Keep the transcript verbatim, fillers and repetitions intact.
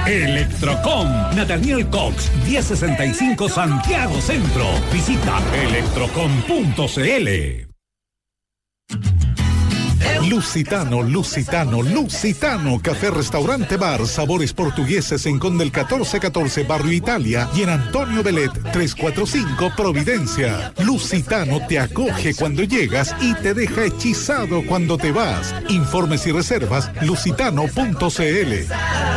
Electrocom, Nathaniel Cox, diez sesenta y cinco Santiago Centro. Visita electrocom punto c l. Lusitano, Lusitano, Lusitano, café, restaurante, bar, sabores portugueses en Condel catorce catorce, Barrio Italia, y en Antonio Belet trescientos cuarenta y cinco, Providencia. Lusitano te acoge cuando llegas y te deja hechizado cuando te vas. Informes y reservas lusitano punto c l.